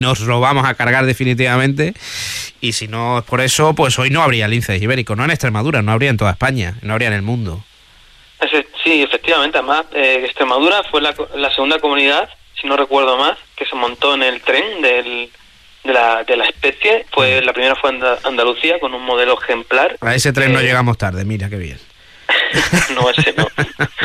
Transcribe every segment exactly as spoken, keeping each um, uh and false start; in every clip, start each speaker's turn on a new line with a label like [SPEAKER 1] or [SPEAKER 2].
[SPEAKER 1] nos lo vamos a cargar definitivamente, y si no es por eso, pues hoy no habría linces ibéricos, no en Extremadura, no habría en toda España, no habría en el mundo.
[SPEAKER 2] Sí, efectivamente, además eh, Extremadura fue la, la segunda comunidad, si no recuerdo más, que se montó en el tren del, de, la, de la especie. Fue La primera fue Andalucía, con un modelo ejemplar.
[SPEAKER 1] A ese tren eh... no llegamos tarde, mira qué bien.
[SPEAKER 2] No, ese no.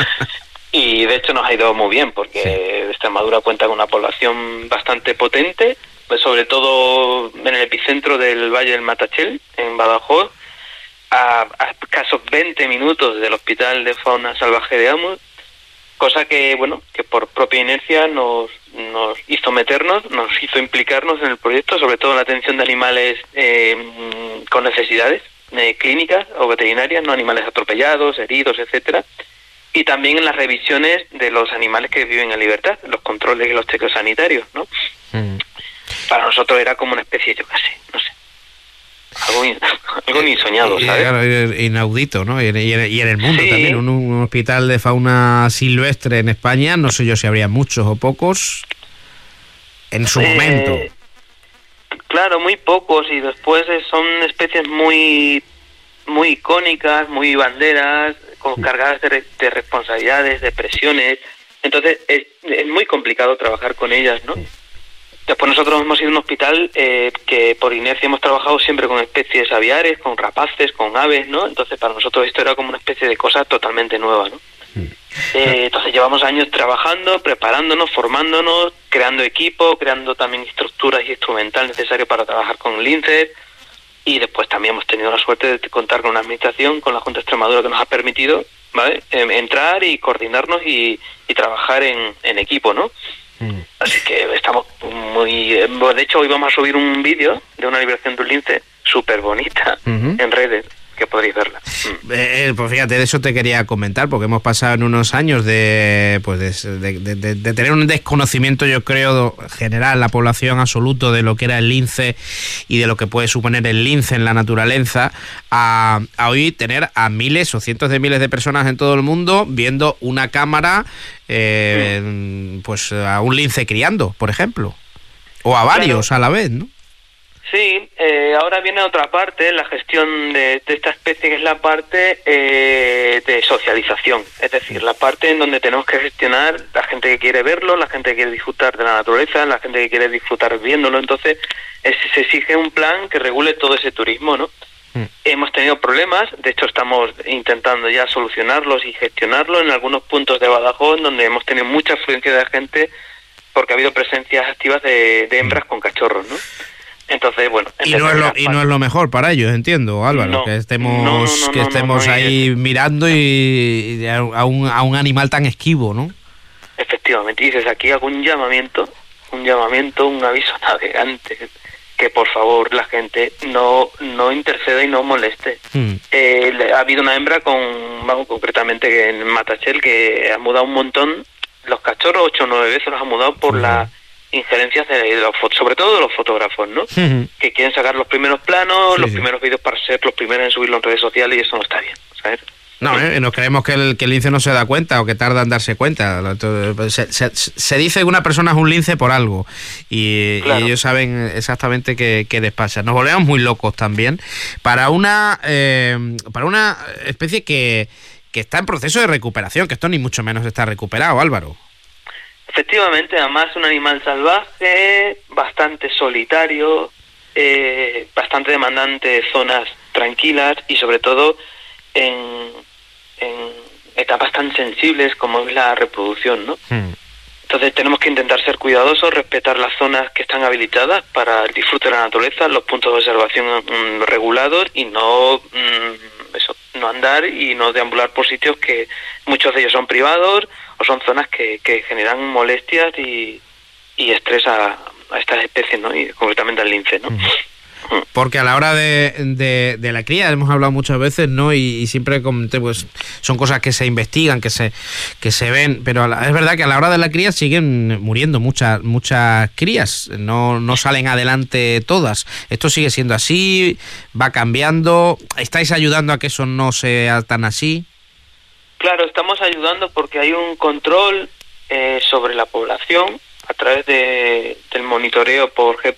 [SPEAKER 2] Y de hecho nos ha ido muy bien, porque sí. Extremadura cuenta con una población bastante potente, pues sobre todo en el epicentro del Valle del Matachel, en Badajoz, a, a escasos veinte minutos del Hospital de Fauna Salvaje de Amur, cosa que, bueno, que por propia inercia nos, nos hizo meternos, nos hizo implicarnos en el proyecto, sobre todo en la atención de animales eh, con necesidades eh, clínicas o veterinarias, no animales atropellados, heridos, etcétera, y también en las revisiones de los animales que viven en libertad, los controles y los chequeos sanitarios, ¿no? Mm. Para nosotros era como una especie, yo qué sé, no sé, algo, in, algo ni soñado, ¿sabes?
[SPEAKER 1] Claro, inaudito, ¿no? Y en, y en, y en el mundo
[SPEAKER 2] sí.
[SPEAKER 1] también, un, un hospital de fauna silvestre en España, no sé yo si habría muchos o pocos en su eh, momento.
[SPEAKER 2] Claro, muy pocos, y después son especies muy, muy icónicas, muy banderas, con cargadas de, de responsabilidades, de presiones. Entonces es, es muy complicado trabajar con ellas, ¿no? Después nosotros hemos sido un hospital eh, que por inercia hemos trabajado siempre con especies aviares, con rapaces, con aves, ¿no? Entonces para nosotros esto era como una especie de cosa totalmente nueva, ¿no? Eh, entonces llevamos años trabajando, preparándonos, formándonos, creando equipo, creando también estructuras y instrumental necesario para trabajar con linces. Y después también hemos tenido la suerte de contar con una administración, con la Junta de Extremadura, que nos ha permitido, ¿vale?, eh, entrar y coordinarnos y, y trabajar en, en equipo, ¿no? Mm. Así que estamos muy... De hecho, hoy vamos a subir un vídeo de una liberación de un lince súper bonita uh-huh. en redes, que podréis verla. Mm.
[SPEAKER 1] Eh, pues fíjate, de eso te quería comentar, porque hemos pasado en unos años de pues de, de, de, de tener un desconocimiento, yo creo, general, la población absoluto de lo que era el lince y de lo que puede suponer el lince en la naturaleza, a, a hoy tener a miles o cientos de miles de personas en todo el mundo viendo una cámara, eh, mm. pues a un lince criando, por ejemplo, o a varios claro. a la vez, ¿no?
[SPEAKER 2] Sí, eh, ahora viene otra parte, la gestión de, de esta especie, que es la parte eh, de socialización, es decir, la parte en donde tenemos que gestionar la gente que quiere verlo, la gente que quiere disfrutar de la naturaleza, la gente que quiere disfrutar viéndolo. Entonces es, se exige un plan que regule todo ese turismo, ¿no? Mm. Hemos tenido problemas, de hecho estamos intentando ya solucionarlos y gestionarlos en algunos puntos de Badajoz, donde hemos tenido mucha afluencia de gente porque ha habido presencias activas de, de hembras con cachorros, ¿no? Entonces, bueno...
[SPEAKER 1] Y no, es lo, y no es lo mejor para ellos, entiendo, Álvaro, no, que estemos, no, no, no, que estemos no, no, no, ahí no, mirando y, y a, un, a un animal tan esquivo, ¿no?
[SPEAKER 2] Efectivamente, y desde aquí hago un llamamiento, un llamamiento, un aviso navegante, que por favor la gente no no interceda y no moleste. Hmm. Eh, ha habido una hembra, con vamos, concretamente en Matachel, que ha mudado un montón, los cachorros ocho o nueve veces los ha mudado por hmm. la... injerencias de los, sobre todo de los fotógrafos, ¿no? Uh-huh. Que quieren sacar los primeros planos, sí, los sí. primeros vídeos para ser los primeros en subirlo en redes sociales, y eso no está bien, ¿sabes?
[SPEAKER 1] No, eh, nos creemos que el, que el lince no se da cuenta o que tarda en darse cuenta. Se, se, se dice que una persona es un lince por algo, y, claro. y ellos saben exactamente qué, qué les pasa. Nos volvemos muy locos también para una eh, para una especie que, que está en proceso de recuperación, que esto ni mucho menos está recuperado, Álvaro.
[SPEAKER 2] Efectivamente, además un animal salvaje, bastante solitario, eh, bastante demandante de zonas tranquilas y sobre todo en, en etapas tan sensibles como es la reproducción, ¿no? Hmm. Entonces tenemos que intentar ser cuidadosos, respetar las zonas que están habilitadas para el disfrute de la naturaleza, los puntos de observación mm, regulados, y no mm, eso, no andar y no deambular por sitios que muchos de ellos son privados o son zonas que, que generan molestias y, y estrés a, a estas especies, ¿no? Y concretamente al lince, ¿no? Uh-huh.
[SPEAKER 1] Porque a la hora de, de, de la cría, hemos hablado muchas veces, ¿no? Y, y siempre comenté, pues son cosas que se investigan, que se que se ven, pero a la, es verdad que a la hora de la cría siguen muriendo muchas muchas crías, no no salen adelante todas. Esto sigue siendo así, va cambiando. ¿Estáis ayudando a que eso no sea tan así?
[SPEAKER 2] Claro, estamos ayudando porque hay un control eh, sobre la población, a través de, del monitoreo por G